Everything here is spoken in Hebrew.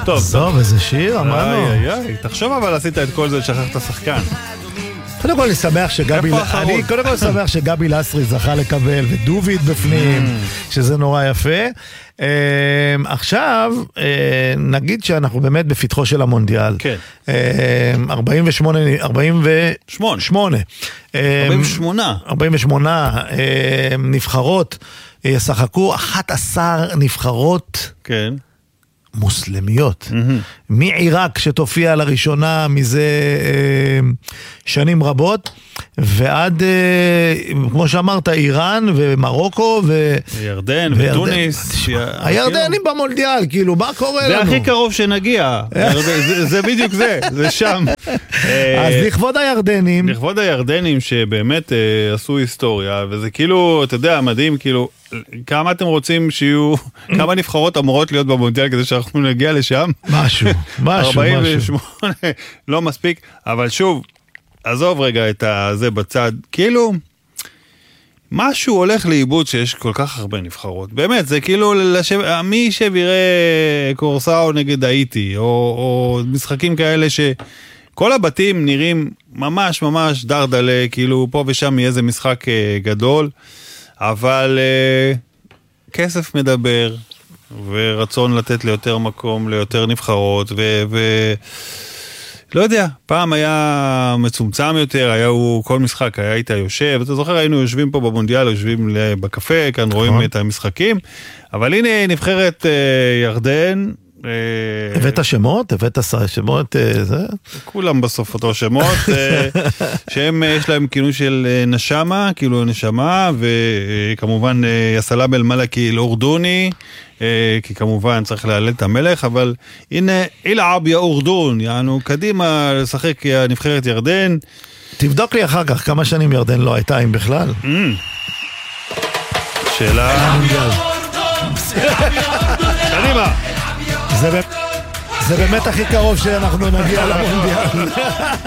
טוב, איזה שיר, אמרנו. תחשוב אבל עשית את כל זה, לשכח את השחקן. קודם כל אני שמח שגבי לסרי זכה לקבל, ודוביד בפנים, שזה נורא יפה. עכשיו, נגיד שאנחנו באמת בפתחו של המונדיאל. כן. 48 נבחרות ישחקו, 11 נבחרות. כן. מוסלמיות. מעיראק שתופיע לראשונה מזה שנים רבות, ועד, כמו שאמרת, איראן ומרוקו וירדן וטוניס. הירדנים במונדיאל, כאילו, מה קורה לנו? זה הכי קרוב שנגיע. זה בדיוק זה שם. אז לכבוד הירדנים. לכבוד הירדנים שבאמת עשו היסטוריה, וזה כאילו, אתה יודע, מדהים, כאילו, כמה אתם רוצים שיהיו, כמה נבחרות אמורות להיות במונדיאל כדי שאנחנו נגיע לשם? משהו. 48, לא מספיק, אבל שוב, עזוב רגע את זה בצד, כאילו, משהו הולך לאיבוד שיש כל כך הרבה נבחרות. באמת, זה כאילו, מי שיראה קורסאו נגד האיטי, או משחקים כאלה שכל הבתים נראים ממש ממש דרדלה, כאילו פה ושם יהיה איזה משחק גדול, אבל כסף מדבר, ורצון לתת ליותר מקום, ליותר נבחרות, לא יודע, פעם היה מצומצם יותר, היה כל משחק, היה איתה יושב, אתה זוכר, היינו יושבים פה במונדיאל, יושבים בקפה, כאן רואים את המשחקים, אבל הנה נבחרת ירדן. הבאת שמות? הבאת שמות? כולם בסוף אותו שמות, שהם יש להם כינוי של נשמה, כאילו נשמה, וכמובן יסלאם אל-מלכי אל-אורדוני, כי כמובן צריך להעלל את המלך, אבל הנה אילעב יא אורדון, יענו קדימה לשחק נבחרת ירדן. תבדוק לי אחר כך כמה שנים ירדן לא הייתה עם בכלל. שאלה. קדימה. זה באמת הכי קרוב שאנחנו נגיע למונדיאל.